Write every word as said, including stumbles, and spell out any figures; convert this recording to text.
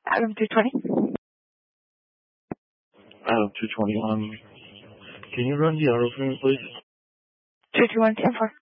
Adam two twenty. Adam two twenty-one. Can you run the auto for me, please? two two one ten four.